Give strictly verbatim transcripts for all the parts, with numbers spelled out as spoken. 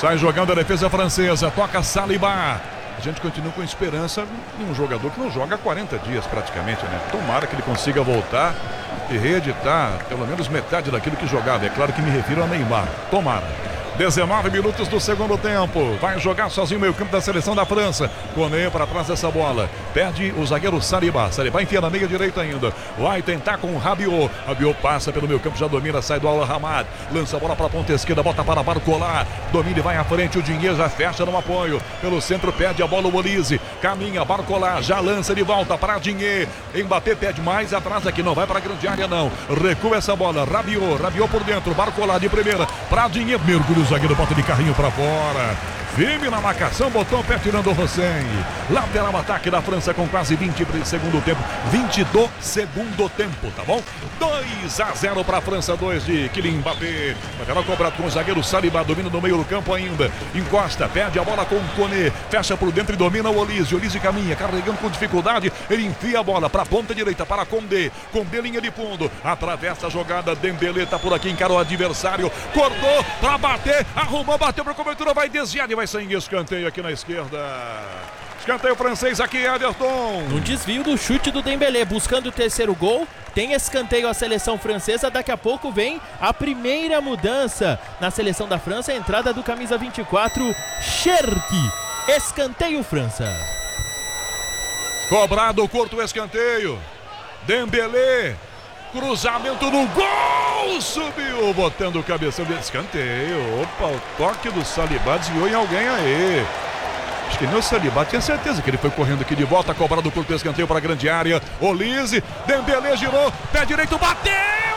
Sai jogando a defesa francesa, toca Saliba. A gente continua com esperança em um jogador que não joga há quarenta dias praticamente, né? Tomara que ele consiga voltar e reeditar pelo menos metade daquilo que jogava. É claro que me refiro a Neymar. Tomara. dezenove minutos do segundo tempo. Vai jogar sozinho o meio campo da seleção da França. Koné para trás dessa bola. Perde o zagueiro Saliba. Saliba enfia na meia direita ainda. Vai tentar com o Rabiot. Rabiot passa pelo meio campo, já domina, sai do Al-Hamad. Lança a bola para a ponta esquerda, bota para Barcola. Domina e vai à frente. O Dinheiro já fecha no apoio. Pelo centro perde a bola o Olise. Caminha, Barcola. Já lança de volta para Dinheiro. Mbappé pede mais atrás aqui. Não vai para a grande área não. Recua essa bola. Rabiot. Rabiot por dentro. Barcola de primeira. Para Dinheiro. Mergulho. O zagueiro bota de carrinho para fora. Firme na marcação, botou o pé tirando o Hossein. Lateral ataque da França com quase vinte do segundo tempo. vinte do segundo tempo, tá bom? dois a zero para a França, dois de Kylian Mbappé. Lateral cobrado com o zagueiro Saliba, domina no meio do campo ainda. Encosta, perde a bola com o Koné. Fecha por dentro e domina o Olise. Olise caminha, carregando com dificuldade. Ele enfia a bola para a ponta direita, para Condé. Condé, linha de fundo. Atravessa a jogada. Dembélé tá por aqui, encara o adversário. Cortou para bater. Arrumou, bateu para a cobertura, vai desviar e vai sair em escanteio aqui na esquerda. Escanteio francês aqui, Everton. No desvio do chute do Dembélé, buscando o terceiro gol. Tem escanteio a seleção francesa. Daqui a pouco vem a primeira mudança na seleção da França. A entrada do camisa vinte e quatro, Cherki. Escanteio França. Cobrado, curto o escanteio. Dembélé. Cruzamento no gol, subiu, botando o cabeção de escanteio. Opa, o toque do Saliba desviou em alguém aí. Acho que nem o Saliba, tinha certeza que ele foi correndo aqui de volta, cobrado por escanteio para a grande área. Olise, Dembélé girou, pé direito, bateu!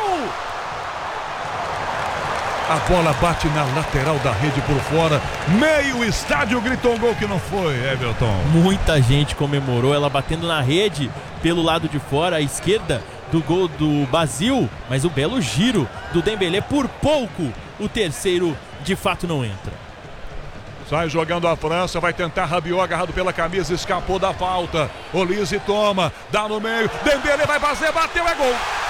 A bola bate na lateral da rede por fora. Meio estádio gritou um gol que não foi, Everton. Muita gente comemorou, ela batendo na rede pelo lado de fora, à esquerda do gol do Basile, mas o belo giro do Dembélé, por pouco o terceiro de fato não entra. Sai jogando a França, vai tentar Rabiot, agarrado pela camisa, escapou da falta. Olise toma, dá no meio, Dembélé vai fazer, bateu, é gol!